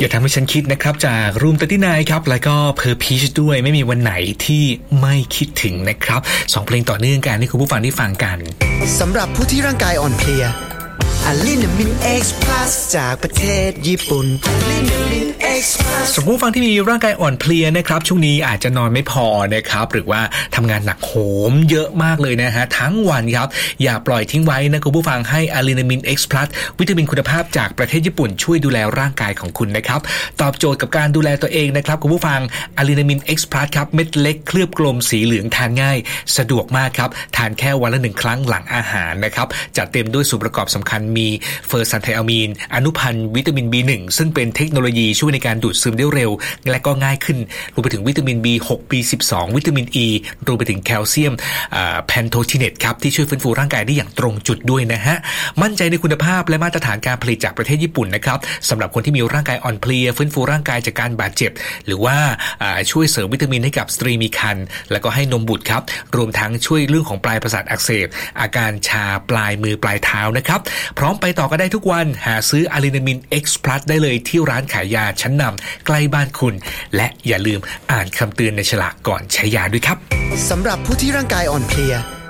อย่าทำให้ฉันคิดนะครับจากรูม39ครับแล้วก็เพอร์พีชด้วยไม่มีวันไหนที่ไม่คิดถึงนะครับ2เพลงต่อเนื่องกันที่คุณผู้ฟังได้ฟังกันสำหรับผู้ที่ร่างกายอ่อนเพลียอะลินามิน X Plus จากประเทศญี่ปุ่นอะลินามิน X Plus สำหรับผู้ฟังที่มีร่างกายอ่อนเพลียนะครับช่วงนี้อาจจะนอนไม่พอนะครับหรือว่าทำงานหนักโหมเยอะมากเลยนะฮะทั้งวันครับอย่าปล่อยทิ้งไว้นะคุณผู้ฟังให้อะลินามิน X Plus วิตามินคุณภาพจากประเทศญี่ปุ่นช่วยดูแลร่างกายของคุณนะครับตอบโจทย์กับการดูแลตัวเองนะครับคุณผู้ฟังอะลินามิน X Plus ครับเม็ดเล็กเคลือบกลมสีเหลืองทานง่ายสะดวกมากครับทานแค่วันละ1ครั้งหลังอาหารนะครับจัดเต็มด้วยส่วนประกอบสำคัญมีเฟอร์ซันไทอะมีนอนุพันธ์วิตามิน B1 ซึ่งเป็นเทคโนโลยีช่วยในการดูดซึมได้เร็วและก็ง่ายขึ้นรวมไปถึงวิตามิน B6 B12 วิตามิน E รวมไปถึงแคลเซียมแพนโทชิเนตครับที่ช่วยฟื้นฟูร่างกายได้อย่างตรงจุดด้วยนะฮะมั่นใจในคุณภาพและมาตรฐานการผลิตจากประเทศญี่ปุ่นนะครับสำหรับคนที่มีร่างกายอ่อนเพลียฟื้นฟูร่างกายจากการบาดเจ็บหรือว่าช่วยเสริมวิตามินให้กับสตรีมีครรภ์แล้วก็ให้นมบุตรครับรวมทั้งช่วยเรื่องของปลายประสาทอักเสบอาการชาปลายมือปลายเท้านะครับพร้อมไปต่อก็ได้ทุกวันหาซื้ออะลินามิน X Plus ได้เลยที่ร้านขายยาชั้นนำใกล้บ้านคุณและอย่าลืมอ่านคำเตือนในฉลากก่อนใช้ยาด้วยครับสำหรับผู้ที่ร่างกายอ่อนเพลีย